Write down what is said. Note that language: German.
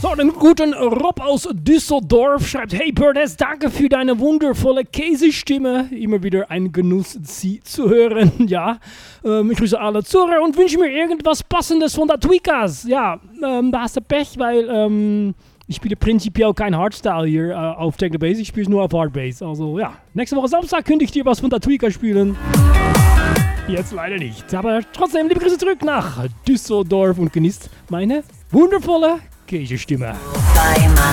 So, den guten Rob aus Düsseldorf schreibt: Hey Burness, danke für deine wundervolle Käsestimme. Immer wieder ein Genuss, sie zu hören. Ja, ich grüße alle Zuhörer und wünsche mir irgendwas Passendes von der Tweakers. Ja, da hast du Pech, weil ich spiele prinzipiell kein Hardstyle hier auf Techno Bass. Ich spiele es nur auf Hardbass. Also ja, nächste Woche Samstag könnte ich dir was von der Tweakers spielen. Jetzt leider nicht. Aber trotzdem, liebe Grüße zurück nach Düsseldorf und genießt meine wundervolle Käsestimme. Bei